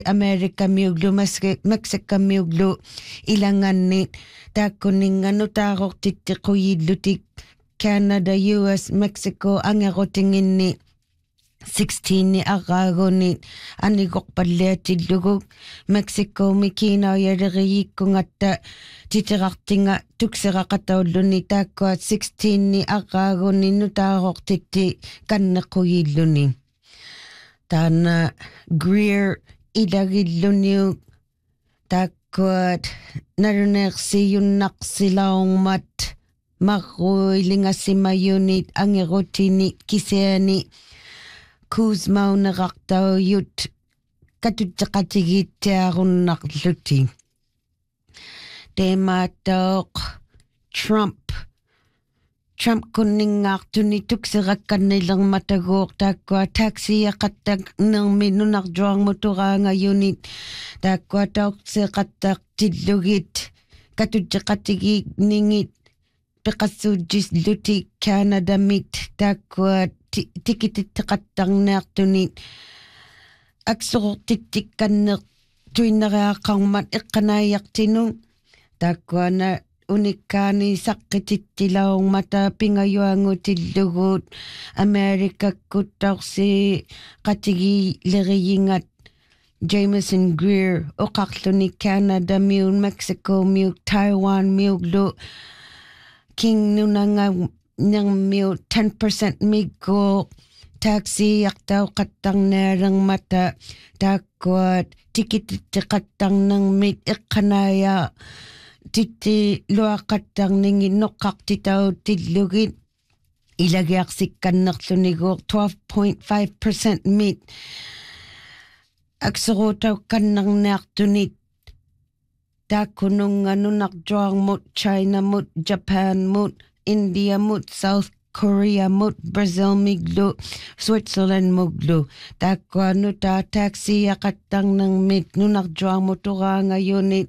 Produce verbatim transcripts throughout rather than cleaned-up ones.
America miuglu Mexico miuglu ilanganni taakkunninganu taaqortitti quyillutik Canada U S Mexico angerotinginni sixteen ni aqaaguni aniqorpalliatillugu Mexico mikina yaleriyikkungatta titiqartinga tukseraqataulluni taakkua sixteen ni aqaaguni nutaaqortitti kannequyilluni taana Greer ilagilluniu taakkuat naruneqsiyunnaqsilaungmat marruilingassimayunit angerutinit kiseani kuusmauneqartauyut katutteqatigittiarunnarluti teemaattooq Trump Trump kunningaartuni tukserakkannilermataguuq taakkua taksiaqattak nermi nunarjuarmuturaangayunit taakkua taorseqattaqtillugit katutteqatigigniнгит peqassuujisluti Canadamit taakkua tikititteqattarniartunit aksorortittikkanner tuinneriaqarmat eqqanaajartinu taakkuana unikkaani saqqitittilaungmata pingayuangutillugut Amerikakkut taorsi qatigileriyingat Jameson Greer oqarluni Canada miun Mexico miuk Taiwan miuglu king nunanga nermiu ten percent miggo taxi yaqtau qattarnaarangmata taakkuat tikititteqattarnermit eqqanaaya titti luaqattarningi noqqartitautillugit ilagiarsikkannerluniguuq twelve point five percent mit aksorutaukkannerniartunit taakkununganunarjuarmut China mut Japan mut India mut South Korea mut Brazil miglu Switzerland muglu taakkuanu taa taxi yaqattarnermit nunarjuarmuturaangayunit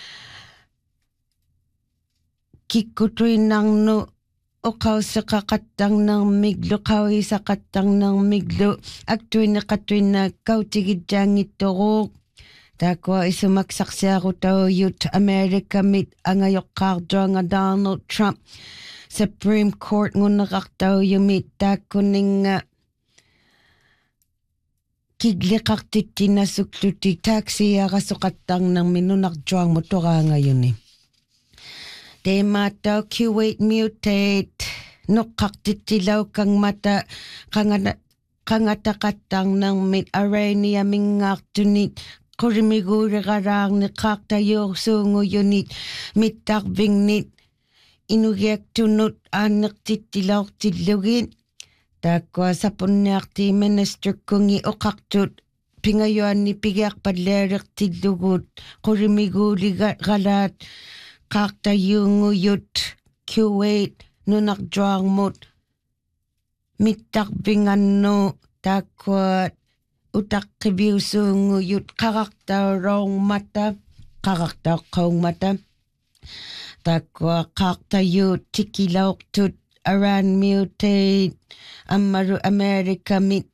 kikkutuinarnu oqauseqaqattarnermiglu qawisaqattarnermiglu aktuineqatuinna kautigitjaangittoruuq taakkua isumaksarsiarutauyut America mit angajoqqaartuanga Donald Trump Supreme Court ngunneqartauyumit taakkuninga kigliqartittinasukluti taksiarasuqattarnermi nunarjuarmuturaangayuni teemaattau Kuwait mutate noqqartittilaukangmata qangata qangataqattarnermit arainiamingaartunit qurimiguuleqalaarni qaartajuursuunguyunit mittarvingnit inugiaktunut aanneqtittilaortillugit taakkua sapunniarti ministerkungi oqartut pingayuanni pigiarpallaaleqtillugut qurimiguuligalaat qaartajuunguyut Kuwait nunarjuarmut mittarvingannu taakkuat utaqqivиусуунгуйут qarartauroormata qarartaaqqaungmata takkua qaartayuut tikilaortut Iran mutate ammaru America mit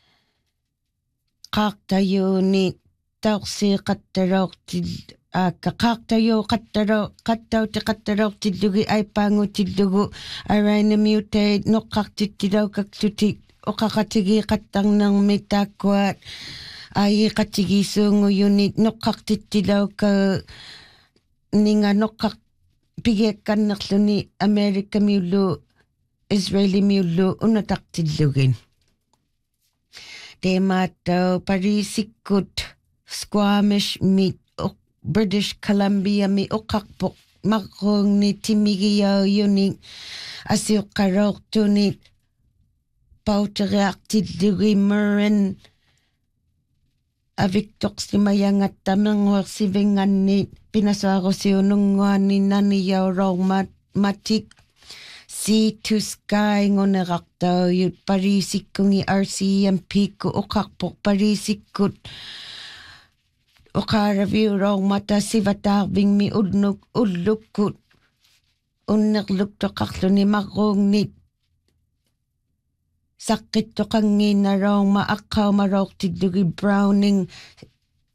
qaartayuuni taorsiiqattaloortil aakka qaartayu qattalo qattauti qattaloortillugi aipaangutillugu Iran mutate noqqartittilaukakluti oqaqatigi qattarnermit taakkuat aiqatigiisuunguyunit noqqartittilauka ninga noqqaq pigiakkannerluni America miullu Israeli miullu unataqtillugin teemaattau parisikkut Squamish mit British Columbia mi oqarpoq marruungni timigiyauyuni asiuqqaroortunit pauteriartillugi Marin avictoqsimayangattamerngorsivinganni pinasaarusiununguanni naniyaurormat matik Sea to Sky ngonerartauyut parisikkungi R C M P ku oqarpoq parisikkut oqaaraviurormata sivatarvingmi ulluk ullukkut unnerluktoqarluni marruugnit saqqittoqangiinnaroorma aqqaumaroortillugi Browning